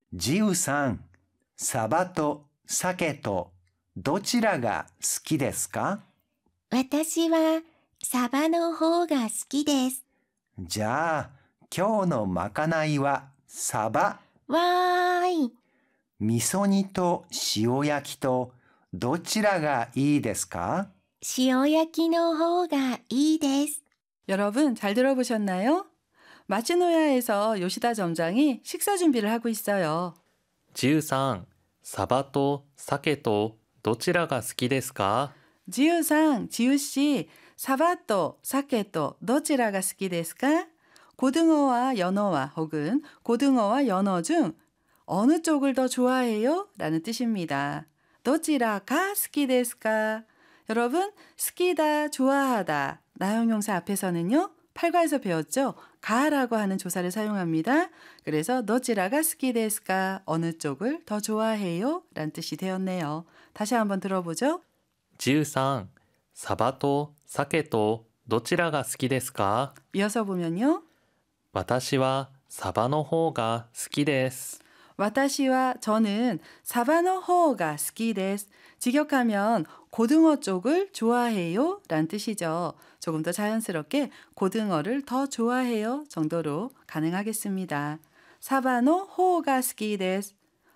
ジウさん、サバと鮭とどちらが好きですか？ 私はサバの方が好きです。 じゃあ、今日のまかないはサバ。 わーい。 味噌煮と塩焼きとどちらがいいですか？ 塩焼きの方がいいです。 여러분 잘 들어보셨나요? 마츠노야에서 요시다 점장이 식사 준비를 하고 있어요. ジウさん、サバと鮭とどちらが好きですか？ 지우상, 지우씨, 사바또, 사케또, 도치라가 스키 데스까? 고등어와 연어와 혹은 고등어와 연어 중 어느 쪽을 더 좋아해요? 라는 뜻입니다. 도치라가 스키 데스까? 여러분, 스키다, 좋아하다, 나용용사 앞에서는요, 팔과에서 배웠죠? 가라고 하는 조사를 사용합니다. 그래서 도치라가 스키 데스까? 어느 쪽을 더 좋아해요? 라는 뜻이 되었네요. 다시 한번 들어보죠. ジウさん、サバと鮭とどちらが好きですか？ 이어서 보면요. 私はサバの方が好きです。 와타시와 저는 사바노 호가 스키 데스. 직역하면 고등어 쪽을 좋아해요 라는 뜻이죠. 조금 더 자연스럽게 고등어를 더 좋아해요 정도로 가능하겠습니다. 사바노 호가 스키 데스.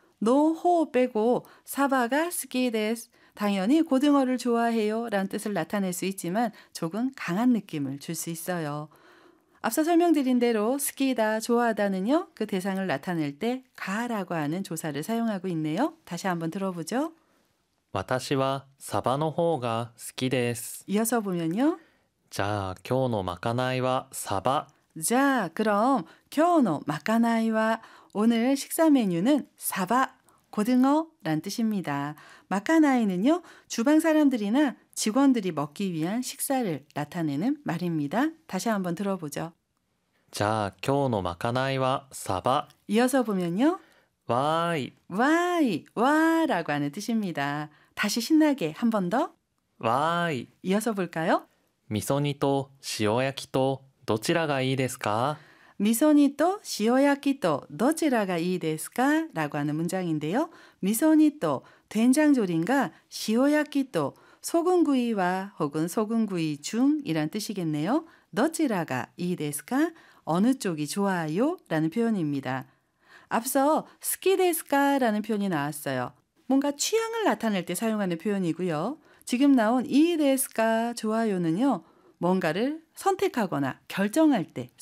노호 빼고 사바가 스키 데스. 당연히 고등어를 좋아해요 라는 뜻을 나타낼 수 있지만 조금 강한 느낌을 줄 수 있어요. 앞서 설명드린 대로 스키다, 좋아하다는요. 그 대상을 나타낼 때 가라고 하는 조사를 사용하고 있네요. 다시 한번 들어보죠. 私はサバの方が好きです。 이어서 보면요. じゃあ今日のまかないはサバ。 자, 그럼 겨우노 마카나이와 오늘 식사 메뉴는 사바, 고등어란 뜻입니다. 마카나이는요. 주방 사람들이나 직원들이 먹기 위한 식사를 나타내는 말입니다. 다시 한번 들어보죠. じゃあ今日のまかないはサバ。 이어서 보면요. わーい。 와이, 와라고 하는 뜻입니다. 다시 신나게 한 번 더. わーい。 이어서 볼까요? 味噌煮と塩焼きとどちらがいいですか？ 미소니또 시오야키또 도치라가 이 데스까? 라고 하는 문장인데요. 미소니또 된장조림과 시오야키또 소금구이와 혹은 소금구이 중이란 뜻이겠네요. 도치라가 이 데스까? 어느 쪽이 좋아요? 라는 표현입니다. 앞서 스키 데스까? 라는 표현이 나왔어요. 뭔가 취향을 나타낼 때 사용하는 표현이고요. 지금 나온 이 데스까? 좋아요는요. 뭔가를 선택하거나 결정할 때